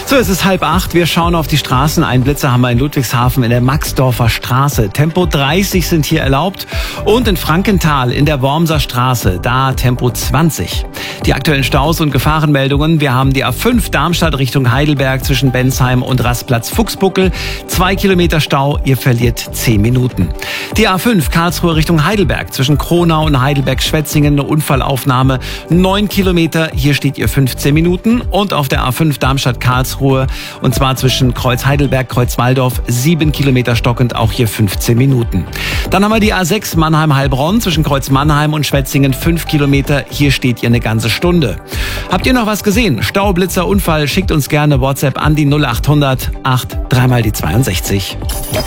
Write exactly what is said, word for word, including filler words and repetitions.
So, es ist halb acht. Wir schauen auf die Straßen. Einen Blitzer haben wir in Ludwigshafen in der Maxdorfer Straße. Tempo dreißig sind hier erlaubt. Und in Frankenthal in der Wormser Straße, da Tempo zwanzig. Die aktuellen Staus und Gefahrenmeldungen. Wir haben die A fünf Darmstadt Richtung Heidelberg zwischen Bensheim und Rastplatz Fuchsbuckel. Zwei Kilometer Stau, ihr verliert zehn Minuten. Die A fünf Karlsruhe Richtung Heidelberg zwischen Kronau und Heidelberg-Schwetzingen. Eine Unfallaufnahme. Neun Kilometer, hier steht ihr fünfzehn Minuten. Und auf der A fünf Darmstadt-Karlsruhe, und zwar zwischen Kreuz Heidelberg, Kreuz Walldorf, sieben Kilometer stockend, auch hier fünfzehn Minuten. Dann haben wir die A sechs Mannheim-Heilbronn zwischen Kreuz Mannheim und Schwetzingen, fünf Kilometer, hier steht ihr eine ganze Stunde. Habt ihr noch was gesehen? Stau, Blitzer, Unfall, schickt uns gerne WhatsApp an die null acht hundert acht, dreimal die zweiundsechzig.